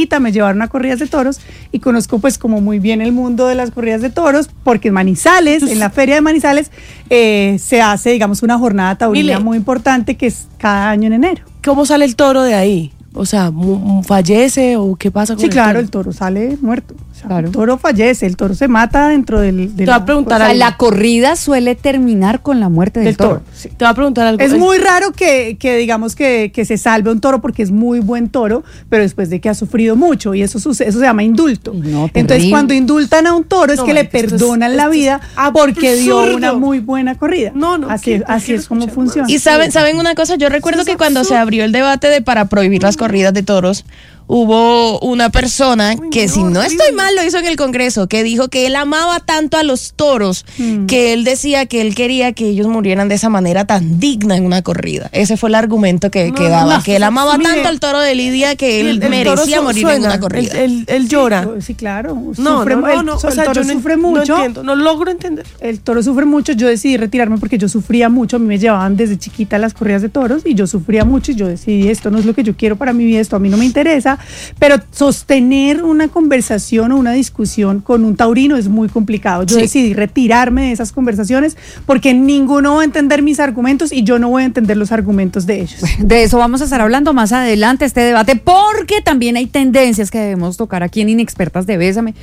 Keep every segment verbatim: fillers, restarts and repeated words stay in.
chiquita me llevaron a corridas de toros y conozco pues como muy bien el mundo de las corridas de toros, porque en Manizales, en la feria de Manizales, eh, se hace, digamos, una jornada taurina muy importante que es cada año en enero. ¿Cómo sale el toro de ahí? O sea, ¿fallece o qué pasa con sí, el claro, toro? el toro sale muerto. O sea, claro. El toro fallece, el toro se mata dentro del... Te va a preguntar O sea, algo. la corrida suele terminar con la muerte del, del toro. toro. Sí. Te va a preguntar algo. Es muy raro que, que digamos que, que se salve un toro porque es muy buen toro, pero después de que ha sufrido mucho, y eso sucede, eso se llama indulto. No, Entonces, cuando indultan a un toro es No, que marica, le esto es- perdonan la esto es vida porque dio absurdo. una muy buena corrida. No, no, Así, ¿qué? así Quiero es como escuchar funciona. más. Y saben, saben una cosa, yo recuerdo Eso es que cuando se absurdo. abrió el debate de para prohibir las corridas de toros, hubo una persona Uy, que, no, si no horrible. estoy mal, lo hizo en el Congreso, que dijo que él amaba tanto a los toros, Mm. que él decía que él quería que ellos murieran de esa manera tan digna en una corrida. Ese fue el argumento que, No, que no, daba, no, que él amaba mire. tanto al toro de Lidia que él El- el toro merecía su- morir en suena, una corrida. Él, él- él llora. Sí, claro. No, Sufre- no, no, el, no. el O sea, toro yo no, sufre no mucho. entiendo, no logro entender. El toro sufre mucho. Yo decidí retirarme porque yo sufría mucho. A mí me llevaban desde chiquita a las corridas de toros y yo sufría mucho y yo decidí, esto no es lo que yo quiero para mi vida, esto a mí no me interesa. Pero sostener una conversación o una discusión con un taurino es muy complicado. Yo Sí. decidí retirarme de esas conversaciones porque ninguno va a entender mis argumentos y yo no voy a entender los argumentos de ellos. De eso vamos a estar hablando más adelante, este debate, porque también hay tendencias que debemos tocar aquí en Inexpertas de Bésame.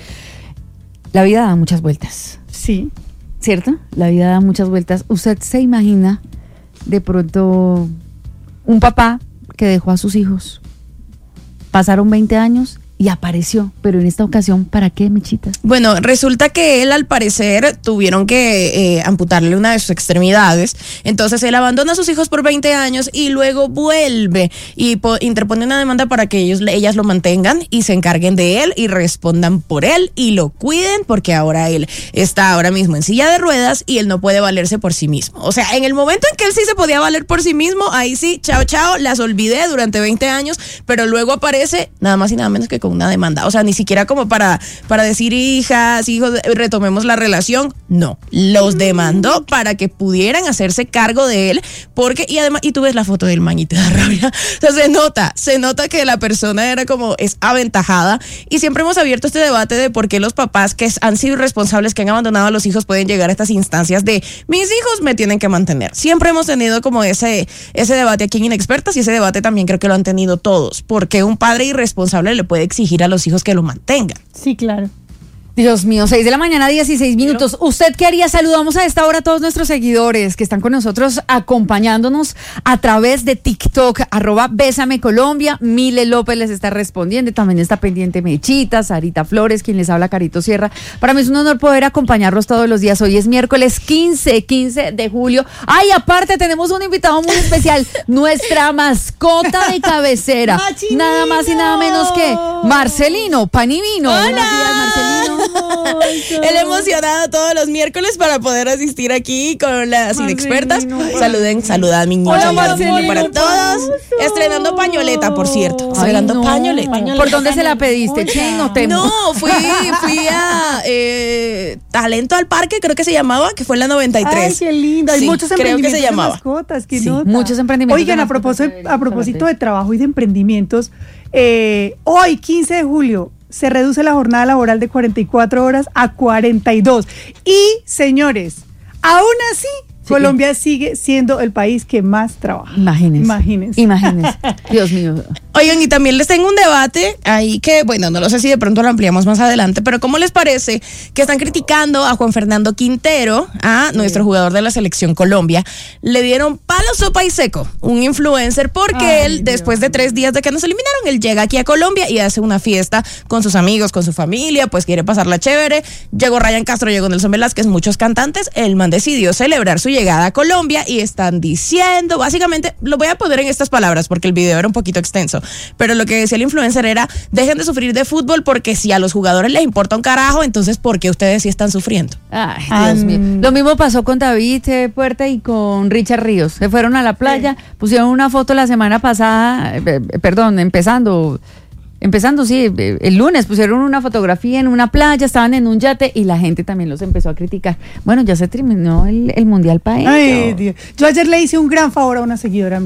La vida da muchas vueltas, Sí. ¿cierto? La vida da muchas vueltas. ¿Usted se imagina de pronto un papá que dejó a sus hijos? Pasaron veinte años y apareció, pero en esta ocasión, ¿para qué, Michitas? Bueno, resulta que él, al parecer, tuvieron que eh, amputarle una de sus extremidades. Entonces él abandona a sus hijos por veinte años y luego vuelve y po- interpone una demanda para que ellos, ellas lo mantengan y se encarguen de él y respondan por él y lo cuiden, porque ahora él está ahora mismo en silla de ruedas y él no puede valerse por sí mismo. O sea, en el momento en que él sí se podía valer por sí mismo, ahí sí, chao, chao, las olvidé durante veinte años, pero luego aparece nada más y nada menos que con una demanda. O sea, ni siquiera como para, para decir hijas, hijos, retomemos la relación. No, los demandó para que pudieran hacerse cargo de él, porque, y además, y tú ves la foto del man y te da rabia. O sea, se nota, se nota que la persona era como, es aventajada, y siempre hemos abierto este debate de por qué los papás que han sido irresponsables, que han abandonado a los hijos, pueden llegar a estas instancias de, mis hijos me tienen que mantener. Siempre hemos tenido como ese, ese debate aquí en Inexpertas, y ese debate también creo que lo han tenido todos, porque un padre irresponsable le puede exigir a los hijos que lo mantengan. Sí, claro. Dios mío, seis de la mañana, dieciséis minutos. ¿Usted qué haría? Saludamos a esta hora a todos nuestros seguidores que están con nosotros acompañándonos a través de TikTok, arroba Bésame Colombia. Mile López les está respondiendo, también está pendiente Mechita, Sarita Flores, quien les habla, Carito Sierra. Para mí es un honor poder acompañarlos todos los días. Hoy es miércoles quince, quince de julio. Ay, aparte tenemos un invitado muy especial, nuestra mascota de cabecera. ¡Machinino! Nada más y nada menos que Marcelino Panivino. ¡Hola! Buenos días, Marcelino. Él emocionado todos los miércoles para poder asistir aquí con las Marcelino. inexpertas. Saluden, saludad, mi niña. Hola, Un Marcelino, saludo para todos. hermoso. Estrenando pañoleta, por cierto. Ay, Estrenando no. pañoleta. ¿Por dónde se la pediste? Hola. Chino, Temo. No, fui, fui a eh, Talento al Parque, creo que se llamaba, que fue en la noventa y tres. Ay, qué lindo. Hay Sí, muchos creo que emprendimientos se llamaba. de mascotas. ¿Qué Sí, nota? muchos emprendimientos Oigan, de a propósito, mascotas de- a propósito de trabajo y de emprendimientos, eh, hoy, quince de julio, se reduce la jornada laboral de cuarenta y cuatro horas a cuarenta y dos. Y, señores, aún así, Colombia sigue siendo el país que más trabaja. Imagínense. Imagínense. Imagínense. Dios mío. Oigan, y también les tengo un debate ahí que, bueno, no lo sé si de pronto lo ampliamos más adelante, pero ¿cómo les parece que están criticando a Juan Fernando Quintero, a nuestro jugador de la Selección Colombia? Le dieron palo, sopa y seco, un influencer, porque Ay, él, Dios. después de tres días de que nos eliminaron, él llega aquí a Colombia y hace una fiesta con sus amigos, con su familia, pues quiere pasarla chévere. Llegó Ryan Castro, llegó Nelson Velázquez, muchos cantantes. El man decidió celebrar su llegada a Colombia y están diciendo, básicamente, lo voy a poner en estas palabras porque el video era un poquito extenso, pero lo que decía el influencer era, dejen de sufrir de fútbol porque si a los jugadores les importa un carajo, entonces ¿por qué ustedes sí están sufriendo? Ay, Ah, Dios mío. mm. Lo mismo pasó con David eh, Puerta y con Richard Ríos. Se fueron a la playa, pusieron una foto la semana pasada, eh, eh, perdón, empezando, empezando, sí, eh, el lunes pusieron una fotografía en una playa, estaban en un yate y la gente también los empezó a criticar. Bueno, ya se terminó el, el Mundial para ellos. Ay, Dios. Yo ayer le hice un gran favor a una seguidora mía.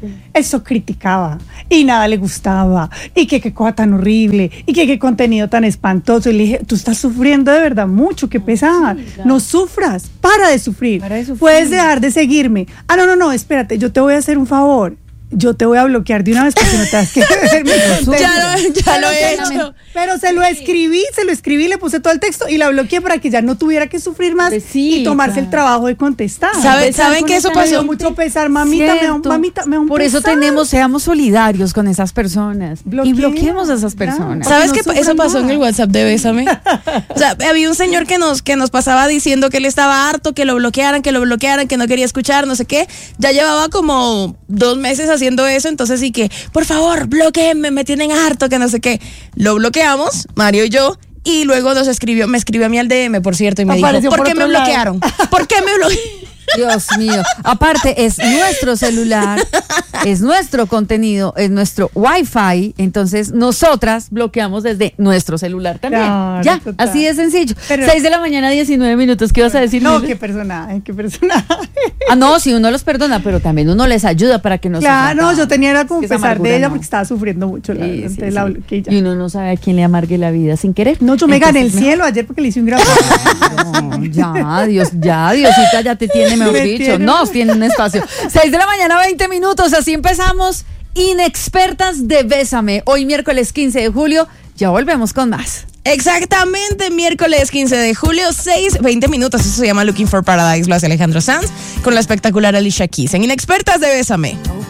eso criticaba y nada le gustaba y que qué cosa tan horrible y que qué contenido tan espantoso. Y le dije, tú estás sufriendo de verdad mucho, qué pesada. Sí, claro. No sufras, para de sufrir. Para de sufrir. Puedes dejar de seguirme. Ah, no, no, no, espérate, yo te voy a hacer un favor. Yo te voy a bloquear de una vez porque no te das que ver mi contenido. Ya lo, ya lo he hecho. Pero se lo escribí, se lo escribí, le puse todo el texto y la bloqueé para que ya no tuviera que sufrir más sí, y tomarse claro. el trabajo de contestar. ¿Saben, ¿saben que eso pasó? Me dio mucho pesar, mamita, me da un, mamita, me da un Por pesar. eso tenemos, seamos solidarios con esas personas. Bloquea, y bloqueemos a esas personas. ¿Sabes no qué eso pasó nada. en el WhatsApp de Bésame? O sea, había un señor que nos, que nos pasaba diciendo que él estaba harto, que lo bloquearan, que lo bloquearan, que no quería escuchar, no sé qué. Ya llevaba como dos meses haciendo eso, entonces sí que, por favor, bloqueenme, me tienen harto, que no sé qué. Lo bloqueamos, Mario y yo, y luego nos escribió, me escribió a mí al D M, por cierto, y me Apareció dijo, ¿por, por qué me lado. bloquearon? ¿Por qué me bloquearon? Dios mío. Aparte, es nuestro celular, es nuestro contenido, es nuestro Wi-Fi. Entonces, nosotras bloqueamos desde nuestro celular también. Claro, ya, total. Así de sencillo. Pero, seis de la mañana, diecinueve minutos. ¿Qué vas a decir? No, qué personaje, qué personaje. Ah, no, sí, uno los perdona, pero también uno les ayuda para que no se Claro, no, yo tenía era como es que pesar de ella no. porque estaba sufriendo mucho. La, sí, sí, sí. La y uno no sabe a quién le amargue la vida sin querer. No, yo me Entonces, gané el cielo mejor. ayer porque le hice un gran. No, ya, Dios, ya, Diosita ya te tiene, mejor dicho. Tiene. Nos tiene un espacio. seis de la mañana, veinte minutos. Así empezamos. Inexpertas de Bésame. Hoy, miércoles quince de julio. Ya volvemos con más. Exactamente, miércoles quince de julio, seis, veinte minutos. Eso se llama Looking for Paradise, lo hace Alejandro Sanz con la espectacular Alicia Keys en Inexpertas de Bésame.